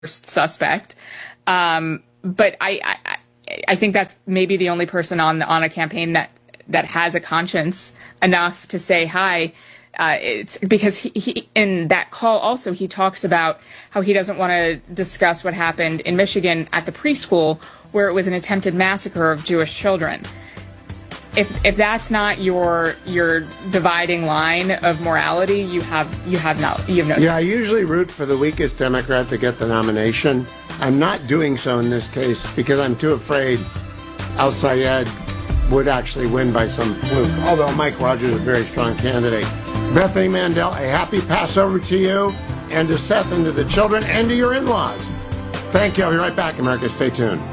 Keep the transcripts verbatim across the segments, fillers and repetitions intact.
first suspect. Um, but I, I, I think that's maybe the only person on on a campaign that that has a conscience enough to say hi. Uh, it's because he, he, in that call also, he talks about how he doesn't want to discuss what happened in Michigan at the preschool, where it was an attempted massacre of Jewish children. If if that's not your your dividing line of morality, you have you have not you have no. Yeah, I usually root for the weakest Democrat to get the nomination. I'm not doing so in this case because I'm too afraid Al Sayed would actually win by some fluke. Although Mike Rogers is a very strong candidate. Bethany Mandel, a happy Passover to you and to Seth and to the children and to your in-laws. Thank you. I'll be right back, America. Stay tuned.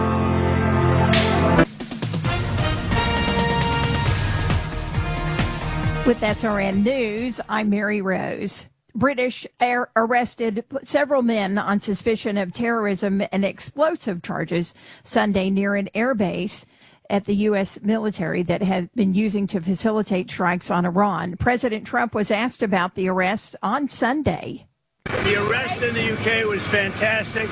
With S R N News, I'm Mary Rose. British air arrested several men on suspicion of terrorism and explosive charges Sunday near an airbase at the U S military that had been using to facilitate strikes on Iran. President Trump was asked about the arrest on Sunday. The arrest in the U K was fantastic.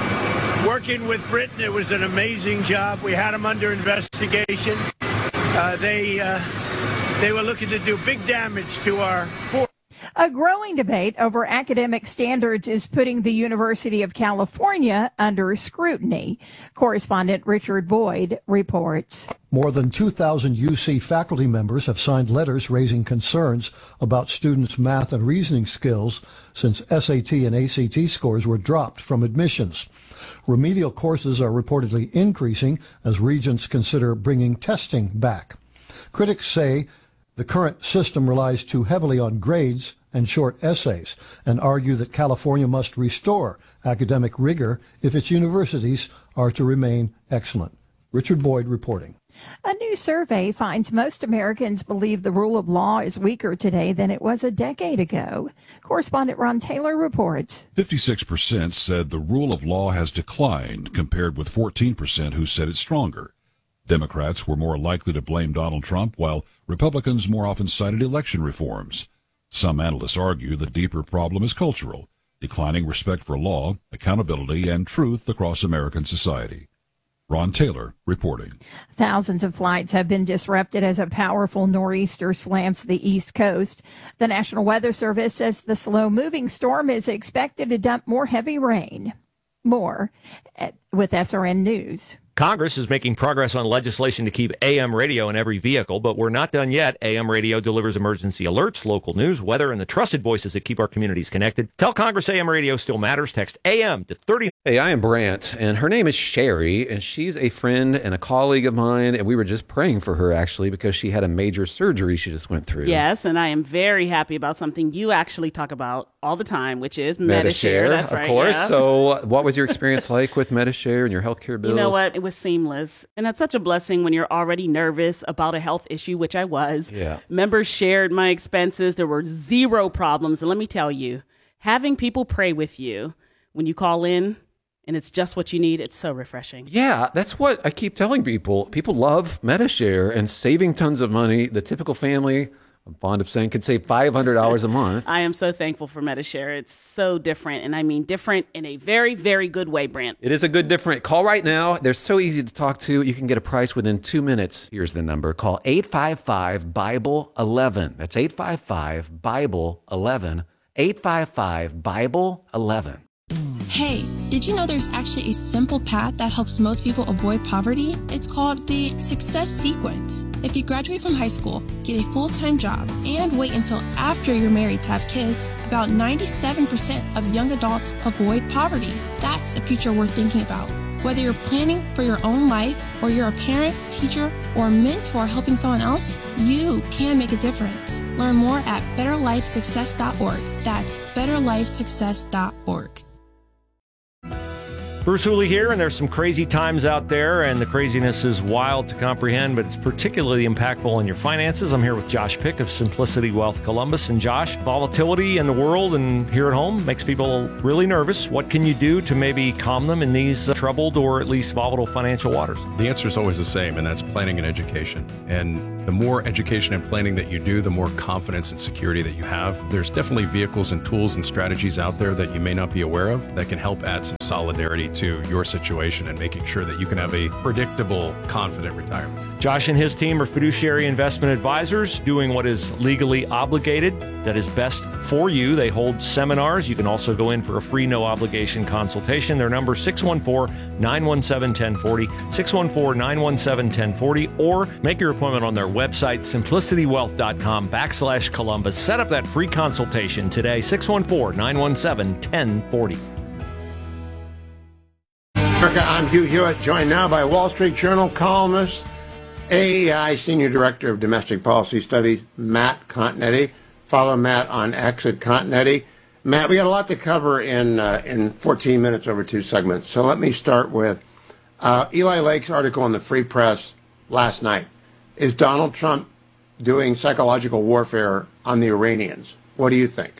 Working with Britain, it was an amazing job. We had them under investigation. Uh, they uh, they were looking to do big damage to our force. A growing debate over academic standards is putting the University of California under scrutiny. Correspondent Richard Boyd reports. More than two thousand U C faculty members have signed letters raising concerns about students' math and reasoning skills since S A T and A C T scores were dropped from admissions. Remedial courses are reportedly increasing as regents consider bringing testing back. Critics say the current system relies too heavily on grades and short essays and argue that California must restore academic rigor if its universities are to remain excellent. Richard Boyd reporting. A new survey finds most Americans believe the rule of law is weaker today than it was a decade ago. Correspondent Ron Taylor reports. fifty-six percent said the rule of law has declined, compared with fourteen percent who said it's stronger. Democrats were more likely to blame Donald Trump, while Republicans more often cited election reforms. Some analysts argue the deeper problem is cultural, declining respect for law, accountability, and truth across American society. Ron Taylor reporting. Thousands of flights have been disrupted as a powerful nor'easter slams the East Coast. The National Weather Service says the slow-moving storm is expected to dump more heavy rain. More with S R N News. Congress is making progress on legislation to keep A M radio in every vehicle, but we're not done yet. A M radio delivers emergency alerts, local news, weather, and the trusted voices that keep our communities connected. Tell Congress A M radio still matters. Text A M to thirty. Hey, I am Brant, and her name is Sherry, and she's a friend and a colleague of mine, and we were just praying for her, actually, because she had a major surgery she just went through. Yes, and I am very happy about something you actually talk about all the time, which is Medi-Share. Medi-Share, That's of right, course. yeah. So what was your experience like with Medi-Share and your healthcare bills? You know what? It was seamless. And that's such a blessing when you're already nervous about a health issue, which I was. Yeah. Members shared my expenses. There were zero problems. And let me tell you, having people pray with you when you call in and it's just what you need, it's so refreshing. Yeah, that's what I keep telling people. People love Medi-Share and saving tons of money. The typical family, I'm fond of saying, could save five hundred dollars a month. I am so thankful for Medi-Share. It's so different, and I mean different in a very, very good way, Brant. It is a good different. Call right now. They're so easy to talk to. You can get a price within two minutes. Here's the number. Call eight five five, Bible eleven. That's eight five five, Bible eleven. eight five five, Bible eleven. Hey, did you know there's actually a simple path that helps most people avoid poverty? It's called the Success Sequence. If you graduate from high school, get a full-time job, and wait until after you're married to have kids, about ninety-seven percent of young adults avoid poverty. That's a future worth thinking about. Whether you're planning for your own life, or you're a parent, teacher, or mentor helping someone else, you can make a difference. Learn more at better life success dot org. That's better life success dot org. Bruce Hooley here, and there's some crazy times out there, and the craziness is wild to comprehend, but it's particularly impactful in your finances. I'm here with Josh Pick of Simplicity Wealth Columbus. And Josh, volatility in the world and here at home makes people really nervous. What can you do to maybe calm them in these uh, troubled or at least volatile financial waters? The answer is always the same, and that's planning and education. And The more education and planning that you do, the more confidence and security that you have. There's definitely vehicles and tools and strategies out there that you may not be aware of that can help add some solidarity to your situation and making sure that you can have a predictable, confident retirement. Josh and his team are fiduciary investment advisors doing what is legally obligated, that is best for you. They hold seminars. You can also go in for a free, no obligation consultation. Their number six one four, nine one seven, one zero four zero, six one four, nine one seven, one zero four zero, or make your appointment on their website, simplicitywealth.com backslash Columbus. Set up that free consultation today, six one four, nine one seven, one zero four zero. America, I'm Hugh Hewitt, joined now by Wall Street Journal columnist, A E I Senior Director of Domestic Policy Studies, Matt Continetti. Follow Matt on X at Continetti. Matt, we got a lot to cover in uh, in fourteen minutes over two segments. So let me start with uh, Eli Lake's article in the Free Press last night. Is Donald Trump doing psychological warfare on the Iranians? What do you think?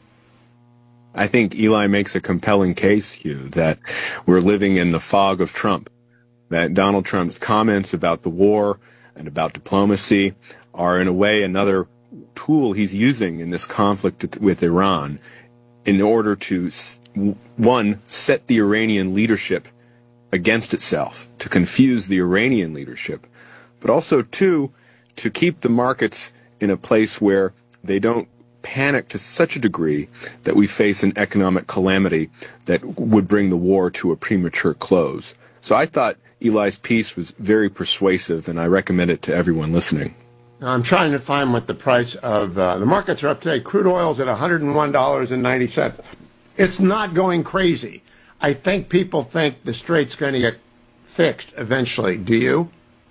I think Eli makes a compelling case, Hugh, that we're living in the fog of Trump, that Donald Trump's comments about the war and about diplomacy are in a way another tool he's using in this conflict with Iran in order to, one, set the Iranian leadership against itself, to confuse the Iranian leadership, but also, two, to keep the markets in a place where they don't panic to such a degree that we face an economic calamity that would bring the war to a premature close. So I thought Eli's piece was very persuasive, and I recommend it to everyone listening. I'm trying to find what the price of uh, the markets are up today. Crude oil is at one hundred one dollars and ninety cents. It's not going crazy. I think people think the strait's going to get fixed eventually. Do you?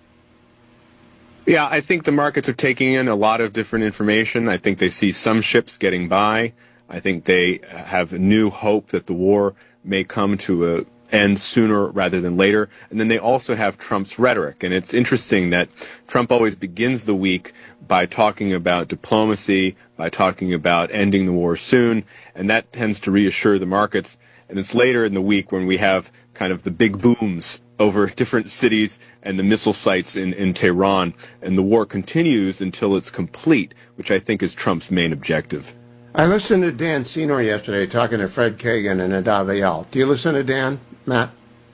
Yeah, I think the markets are taking in a lot of different information. I think they see some ships getting by. I think they have new hope that the war may come to a end sooner rather than later. And then they also have Trump's rhetoric. And it's interesting that Trump always begins the week by talking about diplomacy, by talking about ending the war soon, and that tends to reassure the markets. And it's later in the week when we have kind of the big booms over different cities and the missile sites in, in Tehran, and the war continues until it's complete, which I think is Trump's main objective. I listened to Dan Senor yesterday talking to Fred Kagan and Nadav Eyal. Do you listen to Dan, Matt?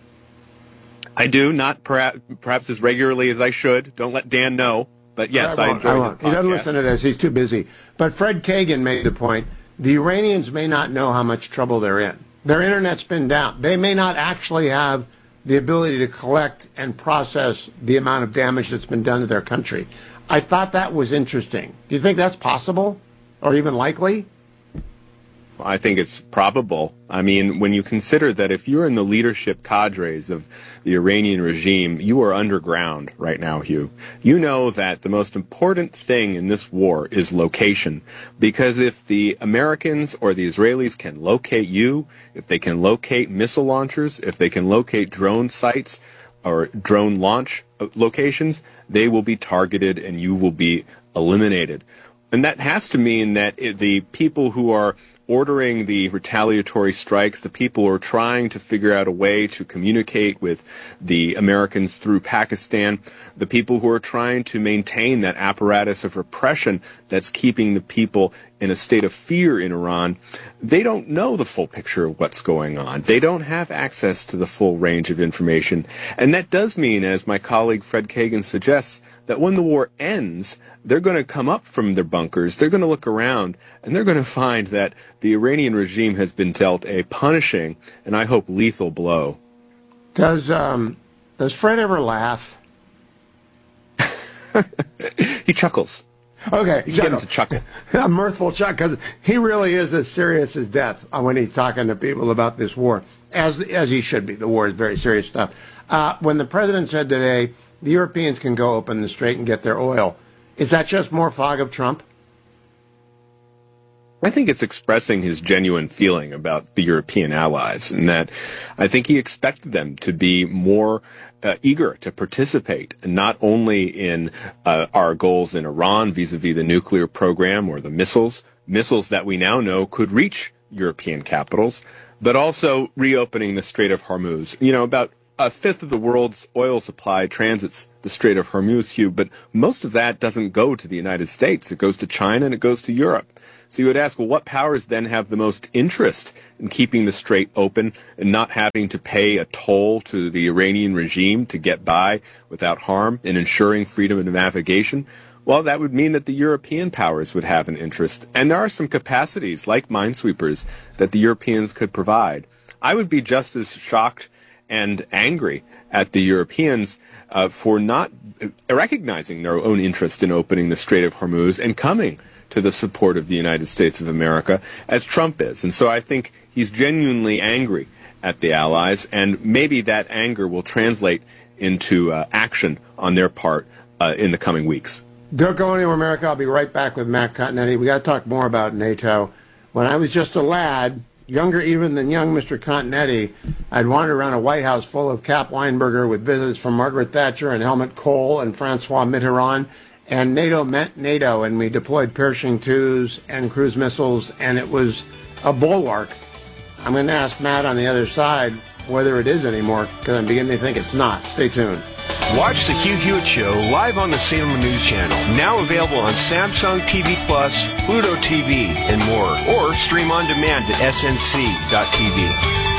I do, not perhaps, perhaps as regularly as I should. Don't let Dan know. But yes, I, I enjoy I He doesn't listen to this. He's too busy. But Fred Kagan made the point, the Iranians may not know how much trouble they're in. Their internet's been down. They may not actually have the ability to collect and process the amount of damage that's been done to their country. I thought that was interesting. Do you think that's possible or even likely? I think it's probable. I mean, when you consider that if you're in the leadership cadres of the Iranian regime, you are underground right now, Hugh. You know that the most important thing in this war is location. Because if the Americans or the Israelis can locate you, if they can locate missile launchers, if they can locate drone sites or drone launch locations, they will be targeted and you will be eliminated. And that has to mean that the people who are ordering the retaliatory strikes, the people who are trying to figure out a way to communicate with the Americans through Pakistan, the people who are trying to maintain that apparatus of repression that's keeping the people in a state of fear in Iran, they don't know the full picture of what's going on. They don't have access to the full range of information. And that does mean, as my colleague Fred Kagan suggests, that when the war ends, they're going to come up from their bunkers, they're going to look around, and they're going to find that the Iranian regime has been dealt a punishing, and I hope lethal blow. Does um, does Fred ever laugh? He chuckles. Okay, you get him to chuckle. A mirthful chuckle, because he really is as serious as death when he's talking to people about this war, as as he should be. The war is very serious stuff. Uh, when the president said today, the Europeans can go open the strait and get their oil, is that just more fog of Trump? I think it's expressing his genuine feeling about the European allies, and that I think he expected them to be more uh, eager to participate, not only in uh, our goals in Iran vis-a-vis the nuclear program or the missiles, missiles that we now know could reach European capitals, but also reopening the Strait of Hormuz. You know, about a fifth of the world's oil supply transits the Strait of Hormuz, Hugh, but most of that doesn't go to the United States. It goes to China and it goes to Europe. So you would ask, well, what powers then have the most interest in keeping the strait open and not having to pay a toll to the Iranian regime to get by without harm and ensuring freedom of navigation? Well, that would mean that the European powers would have an interest. And there are some capacities, like minesweepers, that the Europeans could provide. I would be just as shocked and angry at the Europeans uh, for not recognizing their own interest in opening the Strait of Hormuz and coming to the support of the United States of America as Trump is. And so I think he's genuinely angry at the allies, and maybe that anger will translate into uh, action on their part uh, in the coming weeks. Don't go anywhere, America. I'll be right back with Matt Continetti. We got to talk more about NATO. When I was just a lad, younger even than young Mister Continetti, I'd wander around a White House full of Cap Weinberger with visits from Margaret Thatcher and Helmut Kohl and Francois Mitterrand. And NATO meant NATO, and we deployed Pershing twos and cruise missiles, and it was a bulwark. I'm going to ask Matt on the other side whether it is anymore, because I'm beginning to think it's not. Stay tuned. Watch the Hugh Hewitt Show live on the Salem News Channel, now available on Samsung T V Plus, Pluto T V, and more, or stream on demand at S N C dot T V.